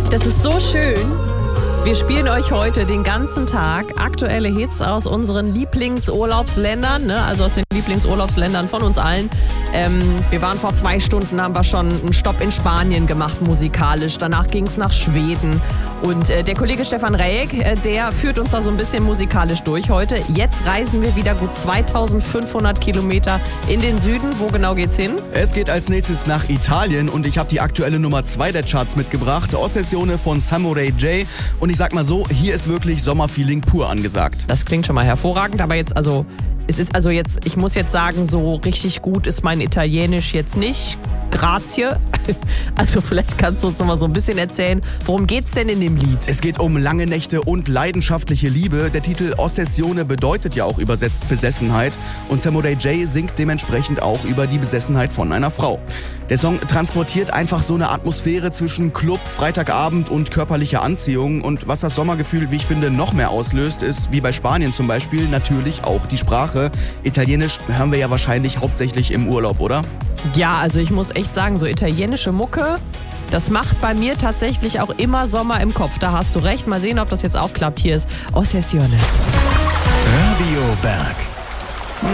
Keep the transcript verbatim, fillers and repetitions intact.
Das ist so schön. Wir spielen euch heute den ganzen Tag aktuelle Hits aus unseren Lieblingsurlaubsländern, ne? Also aus den Lieblingsurlaubsländern von uns allen. Ähm, wir waren vor zwei Stunden, haben wir schon einen Stopp in Spanien gemacht, musikalisch. Danach ging es nach Schweden. Und äh, der Kollege Stefan Rejek, äh, der führt uns da so ein bisschen musikalisch durch heute. Jetzt reisen wir wieder gut zweitausendfünfhundert Kilometer in den Süden. Wo genau geht's hin? Es geht als nächstes nach Italien und ich habe die aktuelle Nummer zwei der Charts mitgebracht. Ossessione von Samurai J. Und ich sag mal so, hier ist wirklich Sommerfeeling pur angesagt. Das klingt schon mal hervorragend, aber jetzt also, es ist also jetzt, ich muss jetzt sagen, so richtig gut ist mein Italienisch jetzt nicht. Grazie. Also vielleicht kannst du uns noch mal so ein bisschen erzählen, worum geht's denn in dem Lied? Es geht um lange Nächte und leidenschaftliche Liebe. Der Titel Ossessione bedeutet ja auch übersetzt Besessenheit und Samurai J singt dementsprechend auch über die Besessenheit von einer Frau. Der Song transportiert einfach so eine Atmosphäre zwischen Club, Freitagabend und körperlicher Anziehung. Und was das Sommergefühl, wie ich finde, noch mehr auslöst, ist, wie bei Spanien zum Beispiel, natürlich auch die Sprache. Italienisch hören wir ja wahrscheinlich hauptsächlich im Urlaub, oder? Ja, also ich muss echt sagen, so italienische Mucke, das macht bei mir tatsächlich auch immer Sommer im Kopf. Da hast du recht. Mal sehen, ob das jetzt auch klappt. Hier ist Ossessione. Radio Berg.